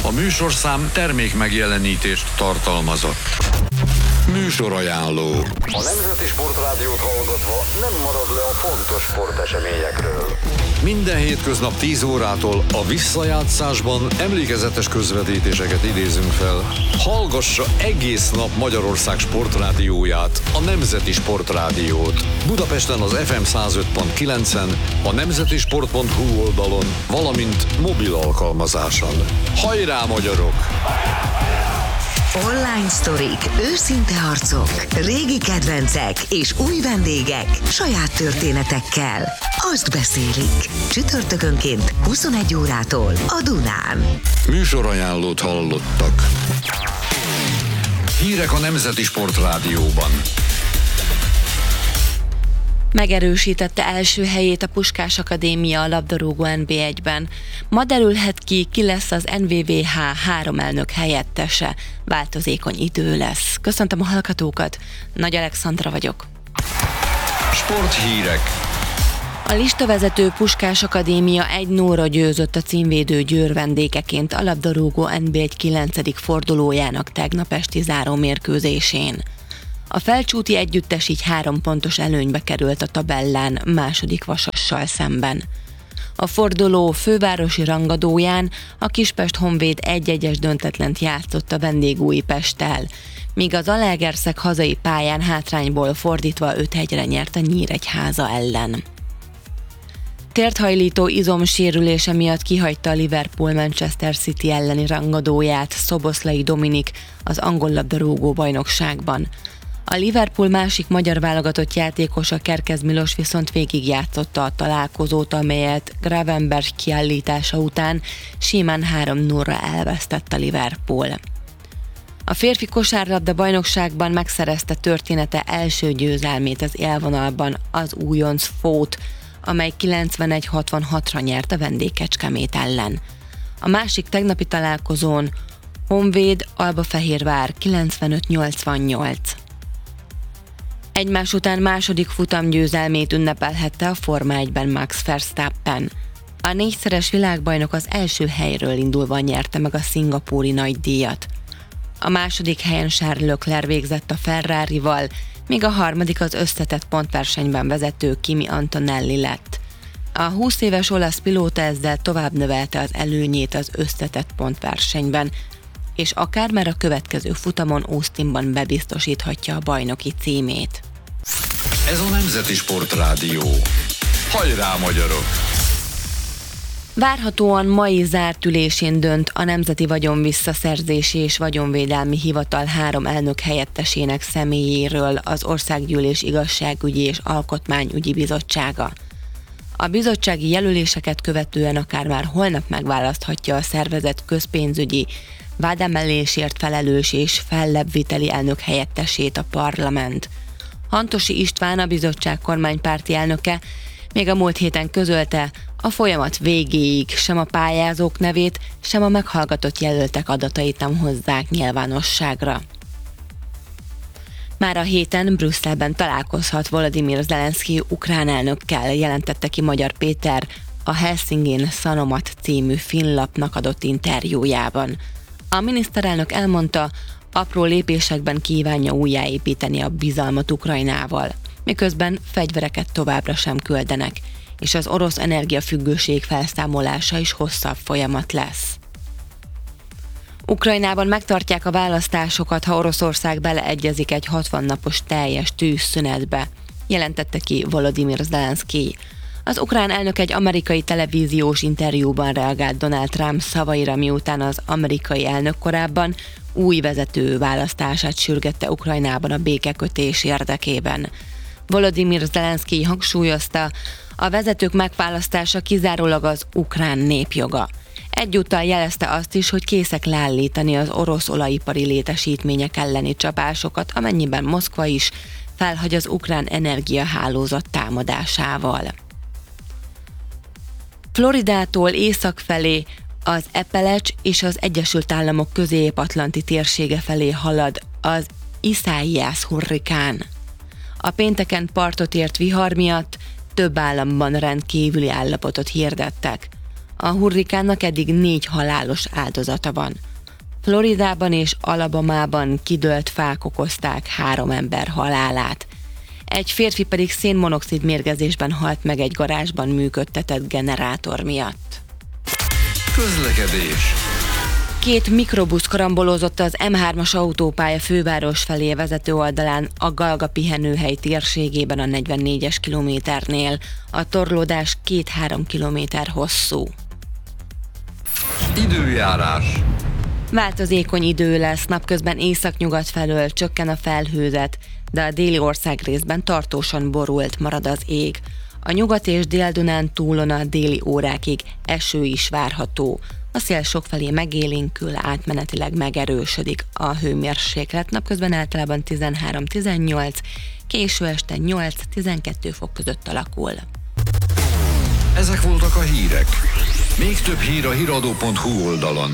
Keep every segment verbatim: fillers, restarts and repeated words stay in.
A műsorszám termék megjelenítést tartalmazott. Műsorajánló. A Nemzeti Sportrádiót hallgatva nem marad le a fontos sporteseményekről. Minden hétköznap tíz órától a visszajátszásban emlékezetes közvetítéseket idézünk fel. Hallgassa egész nap Magyarország sportrádióját, a Nemzeti Sportrádiót. Budapesten az ef em száz öt pont kilencen, a nemzetisport pont hu oldalon, valamint mobil alkalmazáson. Hajrá, magyarok! Online sztorik, őszinte harcok, régi kedvencek és új vendégek saját történetekkel. Azt beszélik. Csütörtökönként huszonegy órától a Dunán. Műsorajánlót hallottak. Hírek a Nemzeti Sportrádióban. Megerősítette első helyét a Puskás Akadémia a labdarúgó en bé egyben. Ma derülhet ki, ki lesz az en vé vé há három elnök helyettese. Változékony idő lesz. Köszöntöm a hallgatókat, Nagy Alexandra vagyok. Sporthírek. A listavezető Puskás Akadémia egy nullra győzött a címvédő Győr vendégeként a labdarúgó en bé egy kilencedik fordulójának tegnap esti zárómérkőzésén. A felcsúti együttes így három pontos előnybe került a tabellán második Vasassal szemben. A forduló fővárosi rangadóján a Kispest Honvéd egy-egyes döntetlent játszott a vendégújpesttel, míg az Zalaegerszeg hazai pályán hátrányból fordítva öt egyre nyert a Nyíregyháza ellen. Térthajlító izomsérülése miatt kihagyta a Liverpool Manchester City elleni rangadóját Szoboszlai Dominik az angol labdarúgó bajnokságban. A Liverpool másik magyar válogatott játékosa Kerkez Milos viszont végigjátszotta a találkozót, amelyet Gravenberch kiállítása után simán három nullra elvesztett a Liverpool. A férfi kosárlabda bajnokságban megszerezte története első győzelmét az élvonalban az újonc Fót, amely kilencvenegy hatvanhatra nyert a vendégkecskemét ellen. A másik tegnapi találkozón Honvéd Albafehérvár kilencvenöt nyolcvannyolc. Egymás után második futamgyőzelmét ünnepelhette a Forma egyben Max Verstappen. A négyszeres világbajnok az első helyről indulva nyerte meg a szingapúri nagydíjat. A második helyen Charles Leclerc végzett a Ferrarival, míg a harmadik az összetett pontversenyben vezető Kimi Antonelli lett. A húsz éves olasz pilóta ezzel tovább növelte az előnyét az összetett pontversenyben, és akár már a következő futamon Austinban bebiztosíthatja a bajnoki címét. Ez a Nemzeti Sportrádió. Hajrá, magyarok! Várhatóan mai zárt ülésén dönt a Nemzeti Vagyonvisszaszerzési és Vagyonvédelmi Hivatal három elnök helyettesének személyéről az Országgyűlés Igazságügyi és Alkotmányügyi Bizottsága. A bizottsági jelöléseket követően akár már holnap megválaszthatja a szervezet közpénzügyi, vádemelésért felelős és fellebbviteli elnök helyettesét a parlament. Hantosi István, a bizottság kormánypárti elnöke még a múlt héten közölte, a folyamat végéig sem a pályázók nevét, sem a meghallgatott jelöltek adatait nem hozzák nyilvánosságra. Már a héten Brüsszelben találkozhat Volodymyr Zelenszky ukrán elnökkel, jelentette ki Magyar Péter a Helsingin Sanomat című finnlapnak adott interjújában. A miniszterelnök elmondta, apró lépésekben kívánja újjáépíteni a bizalmat Ukrajnával, miközben fegyvereket továbbra sem küldenek, és az orosz energiafüggőség felszámolása is hosszabb folyamat lesz. Ukrajnában megtartják a választásokat, ha Oroszország beleegyezik egy hatvan napos teljes tűzszünetbe, jelentette ki Volodymyr Zelenszky. Az ukrán elnök egy amerikai televíziós interjúban reagált Donald Trump szavaira, miután az amerikai elnök korábban új vezető választását sürgette Ukrajnában a békekötés érdekében. Volodymyr Zelenszky hangsúlyozta, a vezetők megválasztása kizárólag az ukrán népjoga. Egyúttal jelezte azt is, hogy készek leállítani az orosz olajipari létesítmények elleni csapásokat, amennyiben Moszkva is felhagy az ukrán energiahálózat támadásával. Floridától észak felé az Appalach és az Egyesült Államok közép-atlanti térsége felé halad az Isaias hurrikán. A pénteken partot ért vihar miatt több államban rendkívüli állapotot hirdettek. A hurrikánnak eddig négy halálos áldozata van. Floridában és Alabamában kidőlt fák okozták három ember halálát. Egy férfi pedig szénmonoxid mérgezésben halt meg egy garázsban működtetett generátor miatt. Közlekedés. Két mikrobusz karambolózott az em hármas autópálya főváros felé vezető oldalán a Galga pihenőhely térségében a negyvennégyes kilométernél. A torlódás két-három kilométer hosszú. Időjárás. Változékony idő lesz, napközben északnyugat felől csökken a felhőzet, de a déli ország részben tartósan borult marad az ég. A Nyugat- és Dél-Dunán túlon a déli órákig eső is várható. A szél sokfelé megélénkül, átmenetileg megerősödik a hőmérséklet, napközben általában tizenhárom-tizennyolc, késő este nyolc-tizenkettő fok között alakul. Ezek voltak a hírek. Még több hír a híradó pont hu oldalon.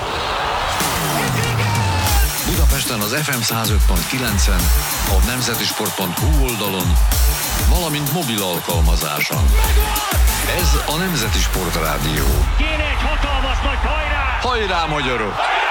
Budapesten az ef em száz öt pont kilencen, a nemzetisport pont hu oldalon, valamint mobil alkalmazáson. Ez a Nemzeti Sport Rádió. Kéne egy hatalmas nagy hajrá! Hajrá, magyarok!